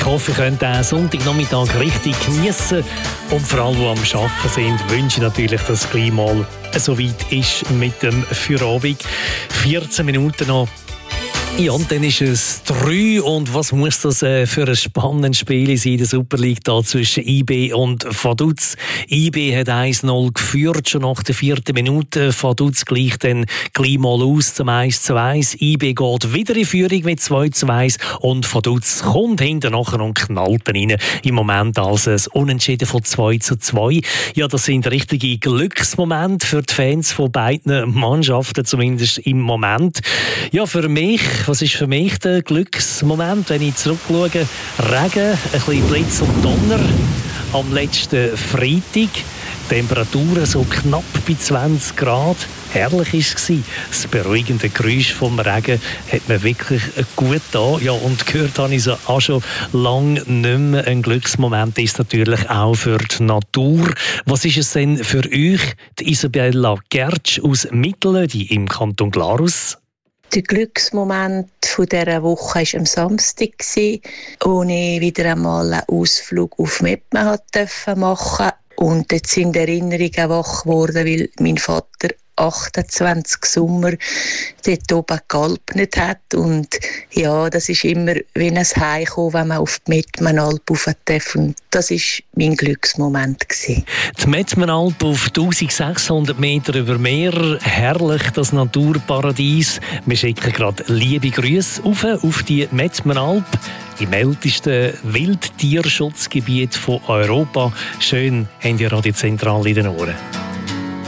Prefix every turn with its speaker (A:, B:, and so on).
A: hoffe, ihr könnt den Sonntagnachmittag richtig geniessen. Und vor allem, die am Arbeiten sind, wünsche ich natürlich, dass es gleich mal so weit ist mit dem Feierabend. 14 Minuten noch. Ja, und dann ist es 3. Und was muss das für ein spannendes Spiel sein in der Super League da zwischen IB und Vaduz? IB hat 1-0 geführt, schon nach der 4. Minute. Vaduz gleicht dann gleich mal aus zum 1-1. IB geht wieder in Führung mit 2-1 und Vaduz kommt hinten nachher und knallt dann rein. Im Moment also ein Unentschieden von 2-2. Ja, das sind richtige Glücksmomente für die Fans von beiden Mannschaften, zumindest im Moment. Ja, für mich, was ist für mich der Glücksmoment, wenn ich zurückschaue? Regen, ein bisschen Blitz und Donner am letzten Freitag. Temperaturen so knapp bei 20 Grad. Herrlich war es. Das beruhigende Geräusch vom Regen hat mir wirklich gut getan. Ja, und gehört habe ich so auch schon lange nicht mehr. Ein Glücksmoment ist natürlich auch für die Natur. Was ist es denn für euch, die Isabella Gertsch aus Mittelödi im Kanton Glarus?
B: Der Glücksmoment dieser Woche war am Samstag, wo ich wieder einmal einen Ausflug auf Mettmann machen durfte. Und dort sind Erinnerungen wach geworden, weil mein Vater 28 Sommer dort oben gealpnet hat. Und ja, das ist immer wie ein Heimkommen, wenn man auf die Mettmannalp rauf darf. Und das war mein Glücksmoment.
A: Die Mettmannalp auf 1600 Meter über Meer. Herrlich, das Naturparadies. Wir schicken gerade liebe Grüße auf die Mettmannalp, im ältesten Wildtierschutzgebiet von Europa. Schön, haben die Radiozentrale in den Ohren.